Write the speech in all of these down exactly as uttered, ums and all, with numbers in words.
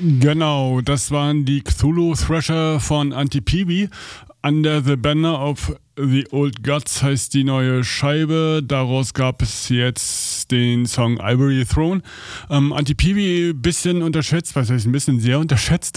Genau, das waren die Cthulhu Thrasher von Anti-Peewee. Under the Banner of the Old Gods heißt die neue Scheibe. Daraus gab es jetzt den Song Ivory Throne. Ähm, Anti-Peewee ein bisschen unterschätzt, was heißt ein bisschen sehr unterschätzt.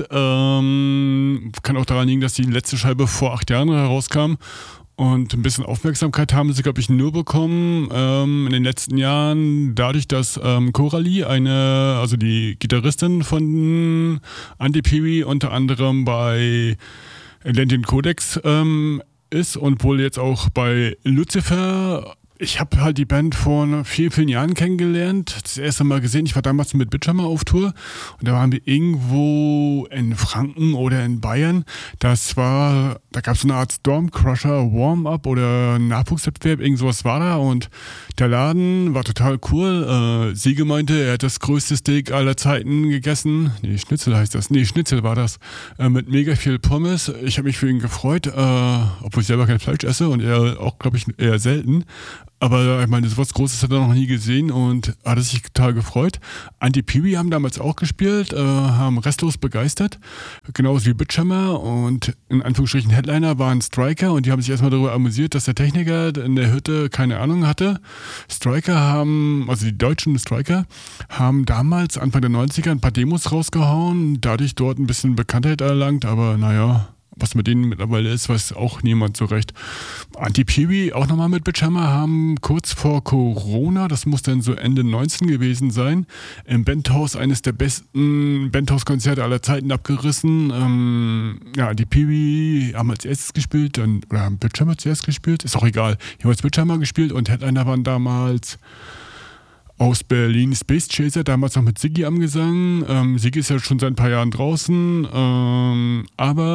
Ähm, kann auch daran liegen, dass die letzte Scheibe vor acht Jahren herauskam. Und ein bisschen Aufmerksamkeit haben sie, glaube ich, nur bekommen ähm, in den letzten Jahren, dadurch, dass ähm, Coralie, eine, also die Gitarristin von Anti-Peewee, unter anderem bei Atlantean Codex ähm, ist und wohl jetzt auch bei Lucifer. Ich habe halt die Band vor vielen, vielen Jahren kennengelernt, das erste Mal gesehen. Ich war damals mit Bitchammer auf Tour und da waren wir irgendwo in Franken oder in Bayern. Das war, da gab es so eine Art Stormcrusher Warm-Up oder Nachwuchswettbewerb, irgend sowas war da und der Laden war total cool. Äh, Siege meinte, er hat das größte Steak aller Zeiten gegessen. Nee, Schnitzel heißt das. Nee, Schnitzel war das. Äh, mit mega viel Pommes. Ich habe mich für ihn gefreut, äh, obwohl ich selber kein Fleisch esse und er auch, glaube ich, eher selten. Aber ich meine, sowas Großes hat er noch nie gesehen und hat sich total gefreut. Anti-Peewee haben damals auch gespielt, äh, haben restlos begeistert. Genauso wie Bitchammer und in Anführungsstrichen Headliner waren Striker und die haben sich erstmal darüber amüsiert, dass der Techniker in der Hütte keine Ahnung hatte. Striker haben, also die deutschen Striker, haben damals Anfang der neunziger ein paar Demos rausgehauen, dadurch dort ein bisschen Bekanntheit erlangt, aber naja, was mit denen mittlerweile ist, weiß auch niemand so recht. Anti-Peewee auch nochmal mit Bitchammer haben kurz vor Corona, das muss dann so Ende neunzehn gewesen sein, im Bandhaus eines der besten Bandhaus-Konzerte aller Zeiten abgerissen. Ähm, ja, Anti-Peewee haben als erstes gespielt, dann, oder haben Bitchammer zuerst gespielt, ist auch egal. Hier haben als Bitchammer gespielt und Headliner waren damals aus Berlin Space Chaser, damals noch mit Siggi am Gesang. Ähm, Siggi ist ja schon seit ein paar Jahren draußen, ähm,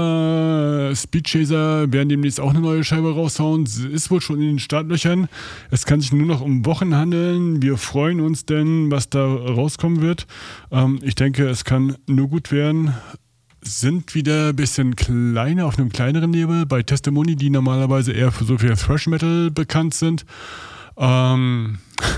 aber Speed Chaser werden demnächst auch eine neue Scheibe raushauen. Sie ist wohl schon in den Startlöchern. Es kann sich nur noch um Wochen handeln. Wir freuen uns denn, was da rauskommen wird. Ähm, ich denke, es kann nur gut werden. Sind wieder ein bisschen kleiner, auf einem kleineren Level. Bei Testimony, die normalerweise eher für so viel Thrash Metal bekannt sind. Ähm...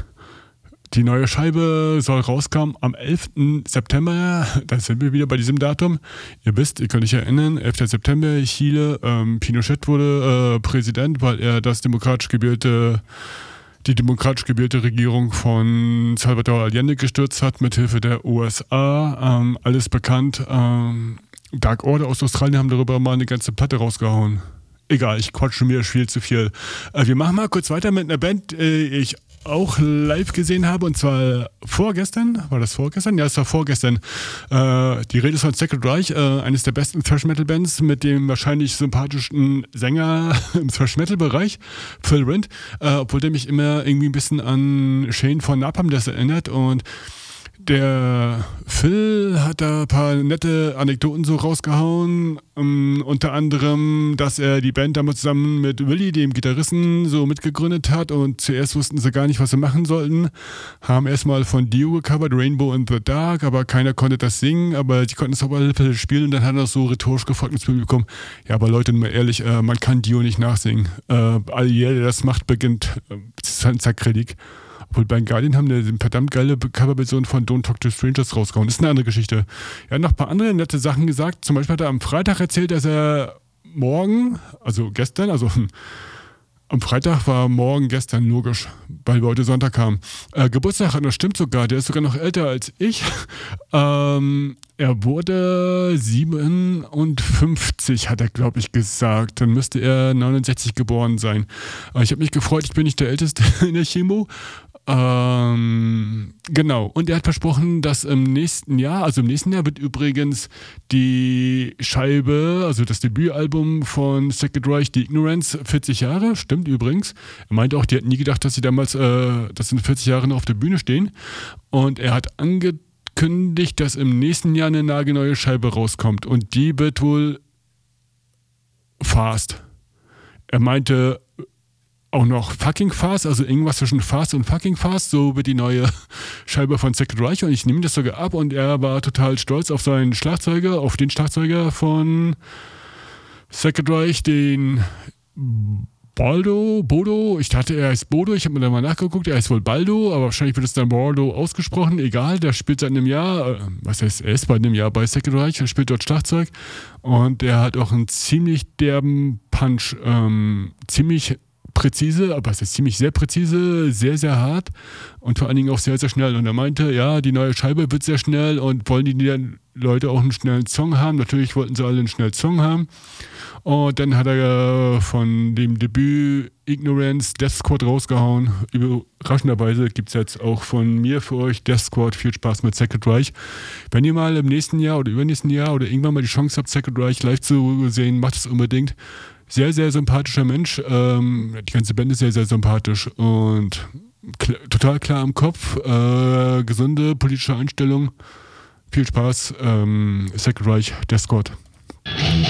Die neue Scheibe soll rauskommen am elften September, da sind wir wieder bei diesem Datum. Ihr wisst, ihr könnt euch erinnern, elfter September, Chile, ähm, Pinochet wurde äh, Präsident, weil er das demokratisch gewählte, die demokratisch gewählte Regierung von Salvador Allende gestürzt hat, mithilfe der U S A. Ähm, alles bekannt. Ähm, Dark Order aus Australien haben darüber mal eine ganze Platte rausgehauen. Egal, ich quatsche mir viel zu viel. Äh, wir machen mal kurz weiter mit einer Band, äh, ich auch live gesehen habe, und zwar vorgestern, war das vorgestern? Ja, es war vorgestern. Äh, die Rede ist von Sacred Reich, äh, eines der besten Thrash-Metal-Bands mit dem wahrscheinlich sympathischsten Sänger im Thrash-Metal-Bereich, Phil Rind, äh, obwohl der mich immer irgendwie ein bisschen an Shane von Napalm Death erinnert, und der Phil hat da ein paar nette Anekdoten so rausgehauen, um, unter anderem, dass er die Band damals zusammen mit Willi, dem Gitarristen, so mitgegründet hat, und zuerst wussten sie gar nicht, was sie machen sollten, haben erstmal von Dio gecovert, Rainbow in the Dark, aber keiner konnte das singen, aber die konnten es auf alle Fälle spielen, und dann hat er so rhetorisch gefragt ins Publikum, ja, aber Leute, mal ehrlich, äh, man kann Dio nicht nachsingen. Äh, jeder, der das macht, beginnt, äh, das ist ein Sakrileg. Obwohl bei Guardian haben eine verdammt geile Coverversion von Don't Talk to Strangers rausgehauen. Das ist eine andere Geschichte. Er hat noch ein paar andere nette Sachen gesagt. Zum Beispiel hat er am Freitag erzählt, dass er morgen, also gestern, also am Freitag war morgen gestern, logisch, weil wir heute Sonntag haben. Äh, Geburtstag hat, das stimmt sogar, der ist sogar noch älter als ich. ähm, er wurde siebenundfünfzig, hat er, glaube ich, gesagt. Dann müsste er neunundsechzig geboren sein. Äh, ich habe mich gefreut, ich bin nicht der Älteste in der Chemo. Ähm, genau, und er hat versprochen, dass im nächsten Jahr, also im nächsten Jahr wird übrigens die Scheibe, also das Debütalbum von Sacred Reich, die Ignorance, vierzig Jahre, stimmt übrigens. Er meinte auch, die hatten nie gedacht, dass sie damals, äh, dass sie in vierzig Jahren auf der Bühne stehen, und er hat angekündigt, dass im nächsten Jahr eine nagelneue Scheibe rauskommt, und die wird wohl fast. Er meinte auch noch fucking fast, also irgendwas zwischen fast und fucking fast, so wird die neue Scheibe von Sacred Reich, und ich nehme das sogar ab, und er war total stolz auf seinen Schlagzeuger, auf den Schlagzeuger von Sacred Reich, den Baldo, Bodo, ich dachte, er heißt Bodo, ich habe mir da mal nachgeguckt, er heißt wohl Baldo, aber wahrscheinlich wird es dann Baldo ausgesprochen, egal, der spielt seit einem Jahr, äh, was heißt, er ist bei einem Jahr bei Sacred Reich, er spielt dort Schlagzeug und er hat auch einen ziemlich derben Punch, ähm, ziemlich präzise, aber es ist ziemlich sehr präzise, sehr, sehr hart und vor allen Dingen auch sehr, sehr schnell. Und er meinte, ja, die neue Scheibe wird sehr schnell und wollen die Leute auch einen schnellen Song haben. Natürlich wollten sie alle einen schnellen Song haben. Und dann hat er von dem Debüt Ignorance Death Squad rausgehauen. Überraschenderweise gibt es jetzt auch von mir für euch Death Squad. Viel Spaß mit Sacred Reich. Wenn ihr mal im nächsten Jahr oder übernächsten Jahr oder irgendwann mal die Chance habt, Sacred Reich live zu sehen, macht es unbedingt. Sehr, sehr sympathischer Mensch. Ähm, die ganze Band ist sehr, sehr sympathisch und kl- total klar im Kopf. Äh, gesunde politische Einstellung. Viel Spaß. Ähm, Sacred Reich, Death Squad.